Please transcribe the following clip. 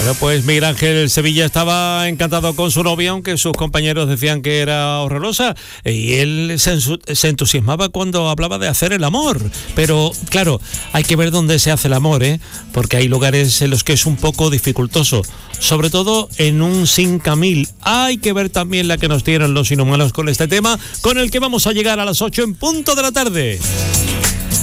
Bueno, pues Miguel Ángel Sevilla estaba encantado con su novia, aunque sus compañeros decían que era horrorosa, y él se entusiasmaba cuando hablaba de hacer el amor. Pero, claro, hay que ver dónde se hace el amor, porque hay lugares en los que es un poco dificultoso, sobre todo en un 5.000. Hay que ver también la que nos dieron los inhumanos con este tema, con el que vamos a llegar a las 8 en punto de la tarde.